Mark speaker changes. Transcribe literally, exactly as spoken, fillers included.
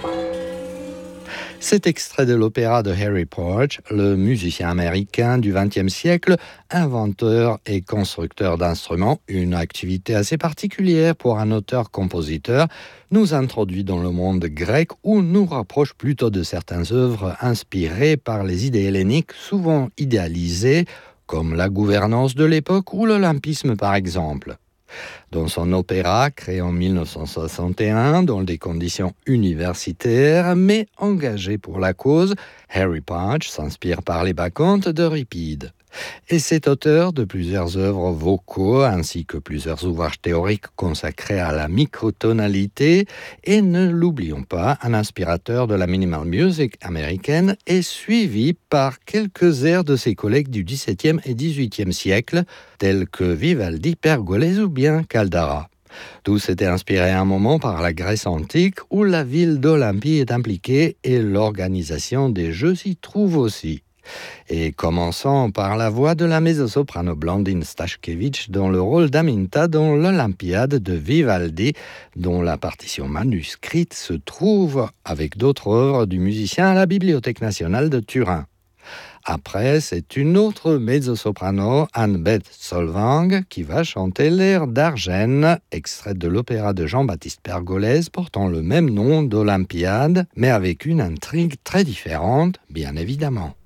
Speaker 1: Cet extrait de l'opéra de Harry Porch, le musicien américain du vingtième siècle, inventeur et constructeur d'instruments, une activité assez particulière pour un auteur-compositeur, nous introduit dans le monde grec où nous rapproche plutôt de certaines œuvres inspirées par les idées helléniques, souvent idéalisées, comme la gouvernance de l'époque ou l'olympisme par exemple. Dans son opéra, créé en dix-neuf cent soixante et un, dans des conditions universitaires, mais engagé pour la cause, Harry Porch s'inspire par les bacchantes d'Euripide. Et c'est auteur de plusieurs œuvres vocaux ainsi que plusieurs ouvrages théoriques consacrés à la microtonalité et, ne l'oublions pas, un inspirateur de la minimal music américaine et suivi par quelques airs de ses collègues du dix-septième et dix-huitième siècle, tels que Vivaldi, Pergolèse ou bien Caldara. Tous étaient inspirés à un moment par la Grèce antique où la ville d'Olympie est impliquée et l'organisation des Jeux s'y trouve aussi. Et commençons par la voix de la mezzo-soprano Blandine Stashkevich dans le rôle d'Aminta dans l'Olympiade de Vivaldi, dont la partition manuscrite se trouve avec d'autres œuvres du musicien à la Bibliothèque nationale de Turin. Après, c'est une autre mezzo-soprano, Anne-Beth Solvang, qui va chanter l'air d'Argène, extrait de l'opéra de Jean-Baptiste Pergolèse portant le même nom d'Olympiade, mais avec une intrigue très différente, bien évidemment.